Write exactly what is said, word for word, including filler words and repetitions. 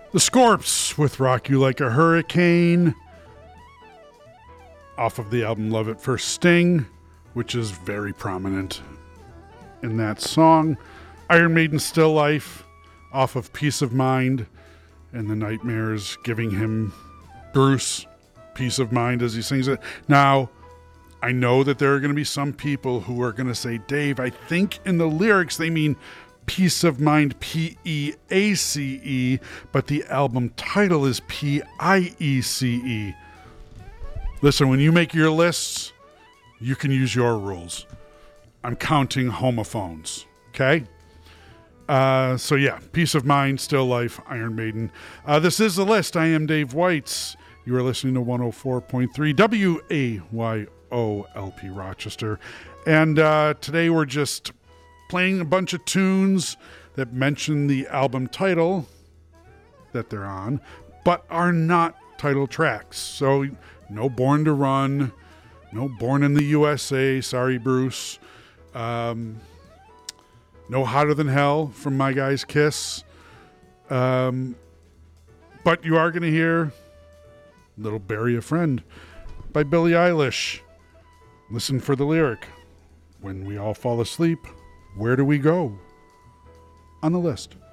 The Scorps with Rock You Like a Hurricane, off of the album Love at First Sting, which is very prominent in that song. Iron Maiden Still Life, off of Peace of Mind, and the Nightmares giving him, Bruce, peace of mind as he sings it. Now, I know that there are going to be some people who are going to say, Dave, I think in the lyrics they mean peace of mind, P E A C E, but the album title is P I E C E. Listen, when you make your lists, you can use your rules. I'm counting homophones, okay? Uh, so yeah, Peace of Mind, Still Life, Iron Maiden. Uh, this is the list. I am Dave Weitz. You are listening to one oh four point three W A Y O L P Rochester. And uh, today we're just playing a bunch of tunes that mention the album title that they're on, but are not title tracks. So no Born to Run, no Born in the U S A, sorry Bruce. Um, no Hotter Than Hell from My Guys Kiss. Um, but you are going to hear Little Bury a Friend by Billie Eilish. Listen for the lyric. When we all fall asleep, where do we go? On the list.